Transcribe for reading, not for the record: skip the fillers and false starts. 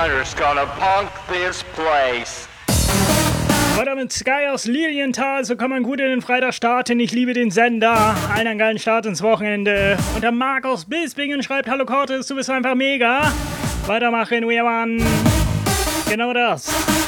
Thunder's gonna punk this place. Weiter mit Sky aus Lilienthal, so kann man gut in den Freitag starten. Ich liebe den Sender. Einen geilen Start ins Wochenende. Und der Marc aus Bispingen schreibt: Hallo Cortis, du bist einfach mega. Weitermachen, we one. Genau das.